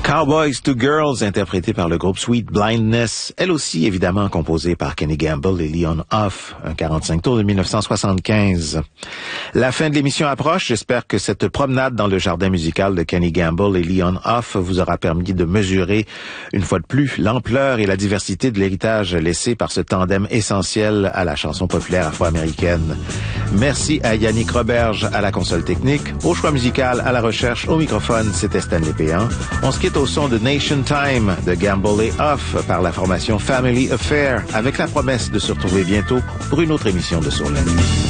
Cowboys to Girls, interprété par le groupe Sweet Blindness, elle aussi évidemment composée par Kenny Gamble et Leon Huff, un 45 tours de 1975. La fin de l'émission approche, j'espère que cette promenade dans le jardin musical de Kenny Gamble et Leon Huff vous aura permis de mesurer, une fois de plus, l'ampleur et la diversité de l'héritage laissé par ce tandem essentiel à la chanson populaire afro-américaine. Merci à Yannick Roberge à la console technique, au choix musical, à la recherche, au microphone, c'était Stanley Péan. On se quitte au son de Nation Time de Gamble et Huff par la formation Family Affair avec la promesse de se retrouver bientôt pour une autre émission de Sur la Nuit.